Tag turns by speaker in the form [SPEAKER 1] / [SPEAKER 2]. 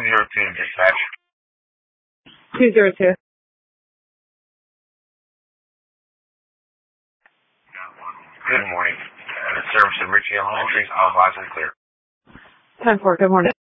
[SPEAKER 1] 202 dispatch.
[SPEAKER 2] 202.
[SPEAKER 1] Good morning. The service of Richie Elementary is all advised and clear.
[SPEAKER 2] 10-4, good morning.